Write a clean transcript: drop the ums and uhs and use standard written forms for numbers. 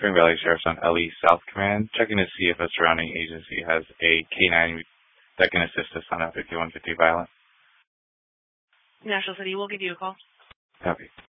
Spring Valley Sheriff's on LE South Command, checking to see if a surrounding agency has a K-9 that can assist us on a 5150 violent. National City will give you a call. Copy.